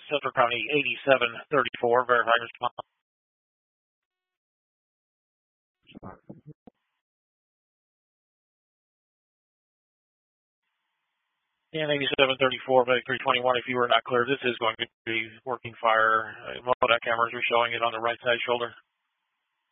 Central County 8734, verify response. And 8734, Medic 321, if you were not clear, this is going to be working fire. That cameras are showing it on the right side shoulder.